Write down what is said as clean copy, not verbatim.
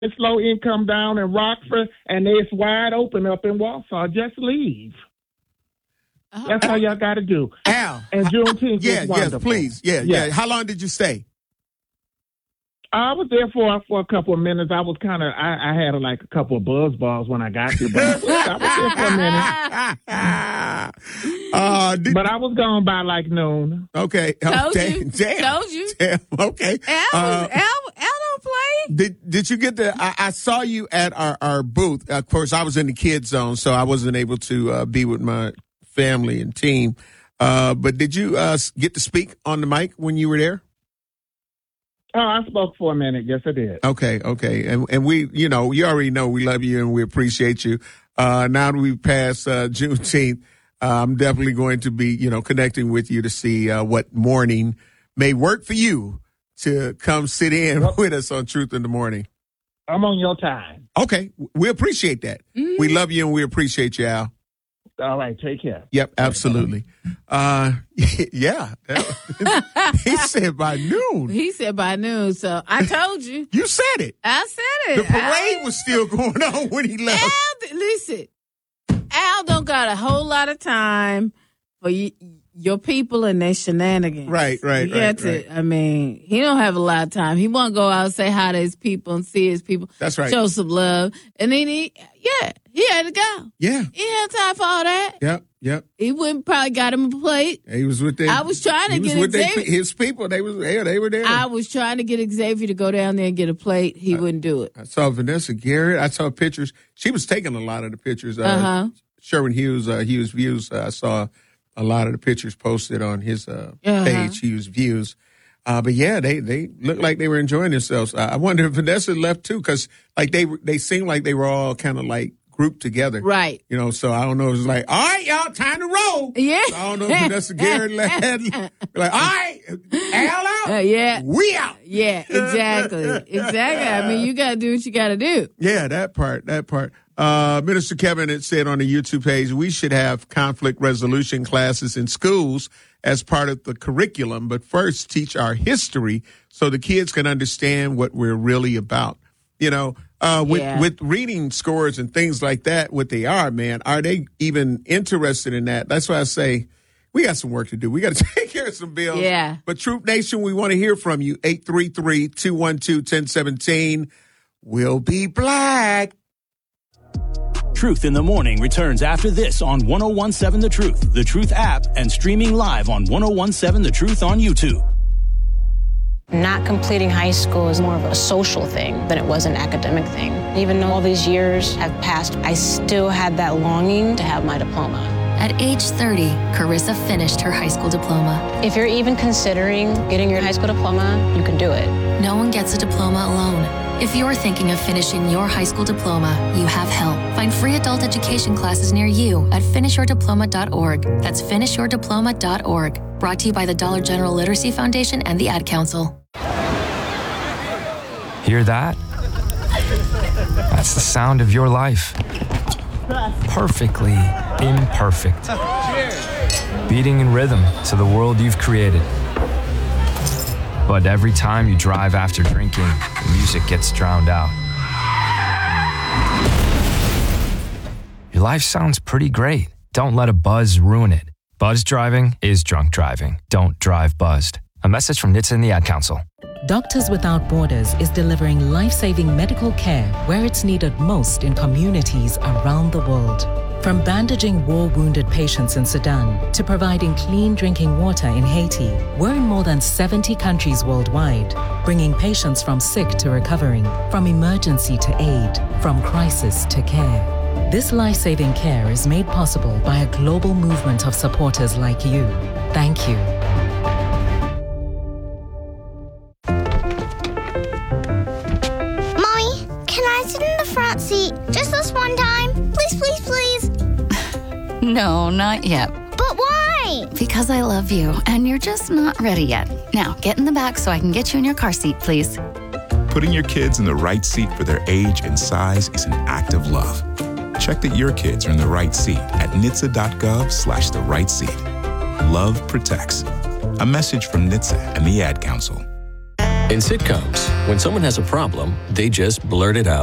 It's low income down in Rockford, and it's wide open up in Walsall. Just leave. That's all y'all got to do. Al. And Juneteenth is wonderful. Yes, please. Yeah. How long did you stay? I was there for a couple of minutes. I was I had a couple of buzz balls when I got there, but I was there for a minute. But I was gone by noon. Okay. Told Damn. you. Damn. Okay. Al don't play. Did you get I saw you at our booth. Of course, I was in the kids zone, so I wasn't able to be with my family and team. But did you get to speak on the mic when you were there? Oh, I spoke for a minute. Yes, I did. Okay. And we, you already know we love you and we appreciate you. Now that we've passed Juneteenth, I'm definitely going to be, connecting with you to see what morning may work for you to come sit in with us on Truth in the Morning. I'm on your time. Okay. We appreciate that. Mm-hmm. We love you and we appreciate you, Al. All right. Take care. Yep, absolutely. Yeah. He said by noon. So I told you. You said it. I said it. The parade was still going on when he left. Listen, Al don't got a whole lot of time for your people and their shenanigans. Right. I mean, he don't have a lot of time. He want to go out and say hi to his people and see his people. That's right. Show some love. And then he had to go. Yeah. He had time for all that. Yep. He wouldn't probably got him a plate. He was with I was trying to get Xavier. His people, they were there. I was trying to get Xavier to go down there and get a plate. He wouldn't do it. I saw Vanessa Garrett. I saw pictures. She was taking a lot of the pictures. Sherwin Hughes Views. I saw a lot of the pictures posted on his page, Hughes Views. But yeah, they looked like they were enjoying themselves. I wonder if Vanessa left too, because they seemed like they were all kind of grouped together. Right. So I don't know. It was all right, y'all, time to roll. Yeah. So I don't know if Vanessa Garrett had all right, Al out. Yeah. We out. Yeah, exactly. I mean, you got to do what you got to do. Yeah, that part. Minister Kevin had said on the YouTube page, we should have conflict resolution classes in schools as part of the curriculum, but first teach our history so the kids can understand what we're really about. With reading scores and things like that, what they are, man, are they even interested in that? That's why I say we got some work to do. We got to take care of some bills. Yeah. But Troop Nation, we want to hear from you. 833-212-1017. We'll be black. Truth in the Morning returns after this on 101.7 The Truth app, and streaming live on 101.7 The Truth on YouTube. Not completing high school is more of a social thing than it was an academic thing. Even though all these years have passed, I still had that longing to have my diploma. At age 30, Carissa finished her high school diploma. If you're even considering getting your high school diploma, you can do it. No one gets a diploma alone. If you're thinking of finishing your high school diploma, you have help. Find free adult education classes near you at finishyourdiploma.org. That's finishyourdiploma.org. Brought to you by the Dollar General Literacy Foundation and the Ad Council. Hear that? That's the sound of your life. Perfectly imperfect. Beating in rhythm to the world you've created. But every time you drive after drinking, the music gets drowned out. Your life sounds pretty great. Don't let a buzz ruin it. Buzz driving is drunk driving. Don't drive buzzed. A message from NHTSA and the Ad Council. Doctors Without Borders is delivering life-saving medical care where it's needed most in communities around the world. From bandaging war-wounded patients in Sudan to providing clean drinking water in Haiti, we're in more than 70 countries worldwide, bringing patients from sick to recovering, from emergency to aid, from crisis to care. This life-saving care is made possible by a global movement of supporters like you. Thank you. Mommy, can I sit in the front seat just this one time? Please, please, please. No, not yet. But why? Because I love you, and you're just not ready yet. Now, get in the back so I can get you in your car seat, please. Putting your kids in the right seat for their age and size is an act of love. Check that your kids are in the right seat at NHTSA.gov/the right seat. Love protects. A message from NHTSA and the Ad Council. In sitcoms, when someone has a problem, they just blurt it out.